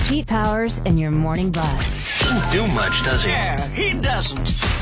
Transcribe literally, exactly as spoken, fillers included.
Pete Powers and your morning buzz. Doesn't do much, does he? Yeah, he doesn't.